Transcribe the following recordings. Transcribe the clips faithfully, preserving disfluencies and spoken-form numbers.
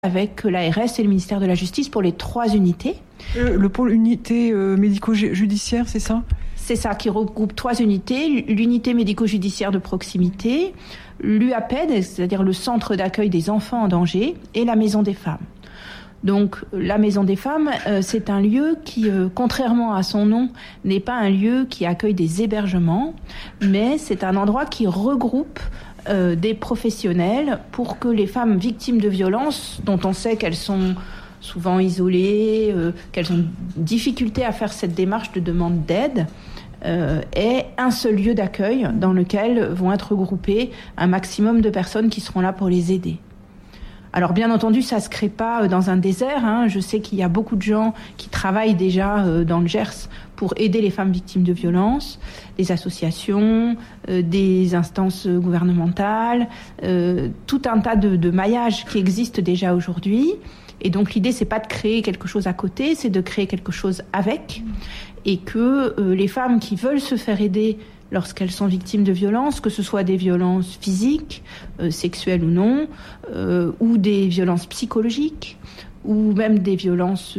avec l'A R S et le ministère de la Justice pour les trois unités. Euh, le pôle unité euh, médico-judiciaire, c'est ça ? C'est ça, qui regroupe trois unités, l'unité médico-judiciaire de proximité, l'U A P E D, c'est-à-dire le centre d'accueil des enfants en danger, et la maison des femmes. Donc la maison des femmes, euh, c'est un lieu qui, euh, contrairement à son nom, n'est pas un lieu qui accueille des hébergements, mais c'est un endroit qui regroupe euh, des professionnels pour que les femmes victimes de violences, dont on sait qu'elles sont souvent isolées, euh, qu'elles ont difficulté à faire cette démarche de demande d'aide, euh, aient un seul lieu d'accueil dans lequel vont être regroupées un maximum de personnes qui seront là pour les aider. Alors bien entendu, ça se crée pas dans un désert. Hein. Je sais qu'il y a beaucoup de gens qui travaillent déjà euh, dans le Gers pour aider les femmes victimes de violences, des associations, euh, des instances gouvernementales, euh, tout un tas de, de maillages qui existent déjà aujourd'hui. Et donc l'idée, c'est pas de créer quelque chose à côté, c'est de créer quelque chose avec, et que euh, les femmes qui veulent se faire aider lorsqu'elles sont victimes de violences, que ce soit des violences physiques, euh, sexuelles ou non, euh, ou des violences psychologiques, ou même des violences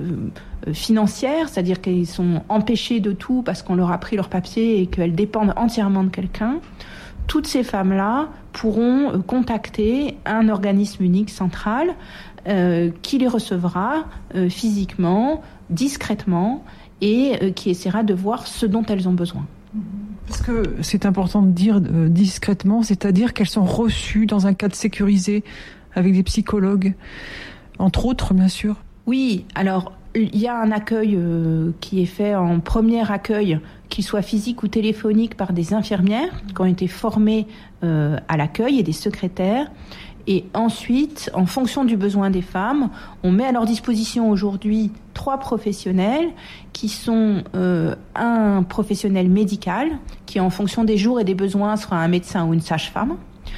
euh, financières, c'est-à-dire qu'elles sont empêchées de tout parce qu'on leur a pris leur papier et qu'elles dépendent entièrement de quelqu'un. Toutes ces femmes-là pourront euh, contacter un organisme unique central euh, qui les recevra euh, physiquement, discrètement, et euh, qui essaiera de voir ce dont elles ont besoin. Parce que c'est important de dire euh, discrètement, c'est-à-dire qu'elles sont reçues dans un cadre sécurisé avec des psychologues, entre autres, bien sûr. Oui, alors il y a un accueil euh, qui est fait en premier accueil, qu'il soit physique ou téléphonique, par des infirmières qui ont été formées euh, à l'accueil et des secrétaires. Et ensuite, en fonction du besoin des femmes, on met à leur disposition aujourd'hui trois professionnels qui sont euh, un professionnel médical qui, en fonction des jours et des besoins, sera un médecin ou une sage-femme,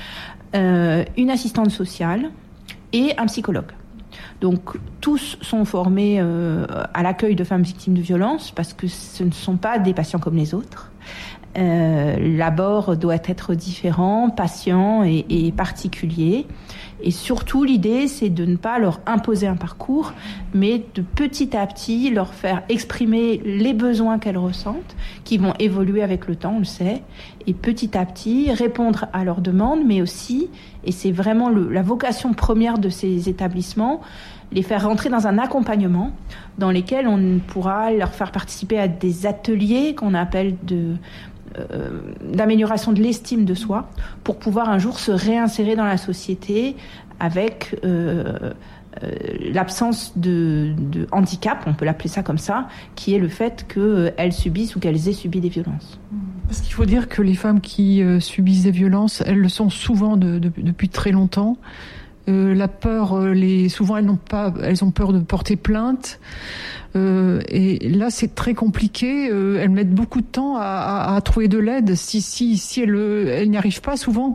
euh, une assistante sociale et un psychologue. Donc tous sont formés euh, à l'accueil de femmes victimes de violences parce que ce ne sont pas des patients comme les autres. Euh, l'abord doit être différent, patient et, et particulier. Et surtout, l'idée, c'est de ne pas leur imposer un parcours, mais de petit à petit leur faire exprimer les besoins qu'elles ressentent, qui vont évoluer avec le temps, on le sait, et petit à petit répondre à leurs demandes, mais aussi, et c'est vraiment le, la vocation première de ces établissements, les faire rentrer dans un accompagnement dans lesquels on pourra leur faire participer à des ateliers qu'on appelle de... Euh, d'amélioration de l'estime de soi pour pouvoir un jour se réinsérer dans la société avec euh, euh, l'absence de, de handicap, on peut l'appeler ça comme ça, qui est le fait qu'elles subissent ou qu'elles aient subi des violences. Parce qu'il faut dire que les femmes qui euh, subissent des violences, elles le sont souvent de, de, depuis très longtemps. Euh, la peur, euh, les, souvent elles n'ont pas, elles ont peur de porter plainte. Euh, et là, c'est très compliqué. Euh, elles mettent beaucoup de temps à, à, à trouver de l'aide. Si, si, si elles, elles n'y arrivent pas souvent.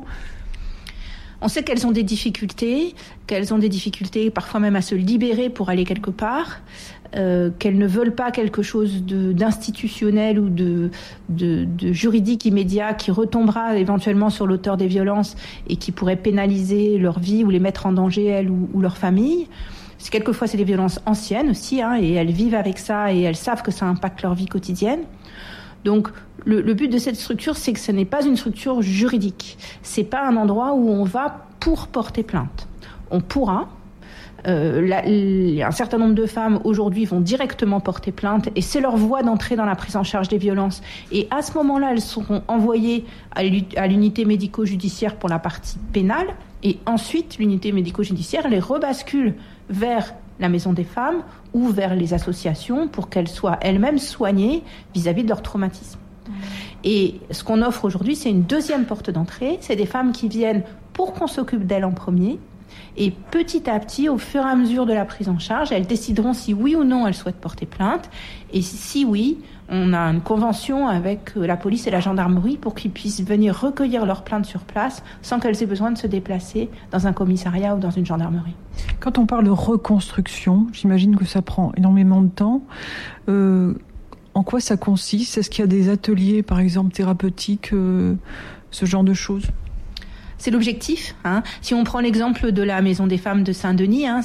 On sait qu'elles ont des difficultés, qu'elles ont des difficultés parfois même à se libérer pour aller quelque part, euh, qu'elles ne veulent pas quelque chose de, d'institutionnel ou de, de, de juridique immédiat qui retombera éventuellement sur l'auteur des violences et qui pourrait pénaliser leur vie ou les mettre en danger, elles ou, ou leur famille. C'est, quelquefois, c'est des violences anciennes aussi, hein, et elles vivent avec ça et elles savent que ça impacte leur vie quotidienne. Donc, le, le but de cette structure, c'est que ce n'est pas une structure juridique. C'est pas un endroit où on va pour porter plainte. On pourra. Euh, la, l, un certain nombre de femmes aujourd'hui vont directement porter plainte et c'est leur voie d'entrée dans la prise en charge des violences. Et à ce moment-là, elles seront envoyées à, à l'unité médico-judiciaire pour la partie pénale et ensuite l'unité médico-judiciaire les rebascule vers la maison des femmes ou vers les associations pour qu'elles soient elles-mêmes soignées vis-à-vis de leur traumatisme. Mmh. Et ce qu'on offre aujourd'hui, c'est une deuxième porte d'entrée. C'est des femmes qui viennent pour qu'on s'occupe d'elles en premier. Et petit à petit, au fur et à mesure de la prise en charge, elles décideront si oui ou non elles souhaitent porter plainte. Et si oui, on a une convention avec la police et la gendarmerie pour qu'ils puissent venir recueillir leurs plaintes sur place sans qu'elles aient besoin de se déplacer dans un commissariat ou dans une gendarmerie. Quand on parle de reconstruction, j'imagine que ça prend énormément de temps. Euh, en quoi ça consiste ? Est-ce qu'il y a des ateliers, par exemple, thérapeutiques, euh, ce genre de choses ? C'est l'objectif. Hein. Si on prend l'exemple de la Maison des femmes de Saint-Denis, hein,